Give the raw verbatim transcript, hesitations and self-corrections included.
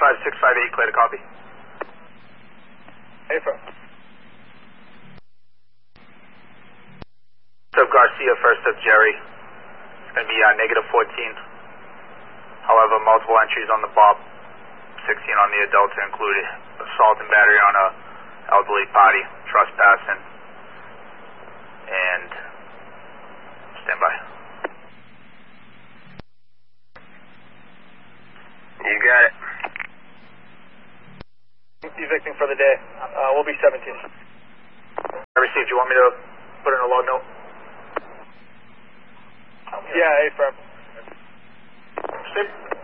five six five eight, clear to copy. Affirm. First up Garcia, first up Jerry. It's going to be uh, negative fourteen. However, multiple entries on the Bob. sixteen on the adults included. Assault and battery on a elderly party. Trespassing. And stand by. You got it. Evicting for the day. Uh, we'll be seventeen. I received. You want me to put in a log note? Yeah, affirm. Stay.